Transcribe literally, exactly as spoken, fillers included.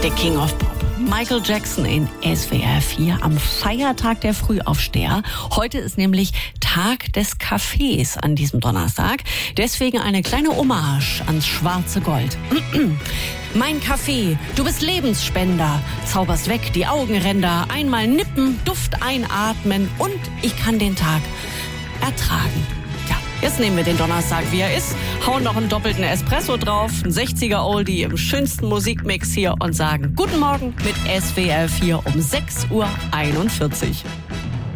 Der King of Pop. Michael Jackson in S W R vier am Feiertag der Frühaufsteher. Heute ist nämlich Tag des Kaffees an diesem Donnerstag. Deswegen eine kleine Hommage ans schwarze Gold. Mein Kaffee, du bist Lebensspender, zauberst weg die Augenränder, einmal nippen, Duft einatmen und ich kann den Tag ertragen. Ja, jetzt nehmen wir den Donnerstag, wie er ist, hauen noch einen doppelten Espresso drauf, ein sechziger Oldie im schönsten Musikmix hier und sagen Guten Morgen mit S W R vier um sechs Uhr einundvierzig.